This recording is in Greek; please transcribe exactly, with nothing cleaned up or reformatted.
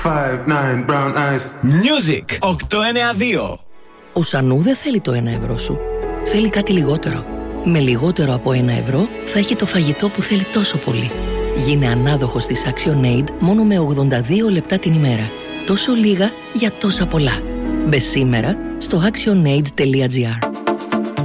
five nine brown eyes. Music οκτακόσια ενενήντα δύο. Ο Σανού δεν θέλει το ένα ευρώ σου. Θέλει κάτι λιγότερο. Με λιγότερο από ένα ευρώ θα έχει το φαγητό που θέλει τόσο πολύ. Γίνε ανάδοχος της ActionAid μόνο με ογδόντα δύο λεπτά την ημέρα. Τόσο λίγα για τόσα πολλά. Μπες σήμερα στο actionaid τελεία gr.